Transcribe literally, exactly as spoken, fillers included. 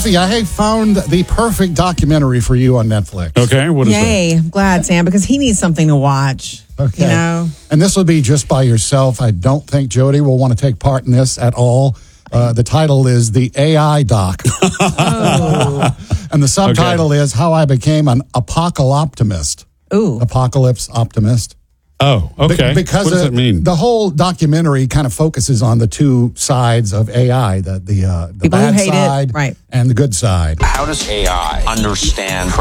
Kathy, I have found the perfect documentary for you on Netflix. Okay, what is Yay. I'm glad, Sam, because he needs something to watch. Okay. You know? And this will be just by yourself. I don't think Jody will want to take part in this at all. Uh, the title is The A I Doc. Oh. And the subtitle Okay. is How I Became an Apocalyptimist. Ooh. Apocalypse optimist. Oh, okay. Be- because what does uh, it mean? The whole documentary kind of focuses on the two sides of A I, the the, uh, the People who bad hate it, side right. and the good side. How does A I understand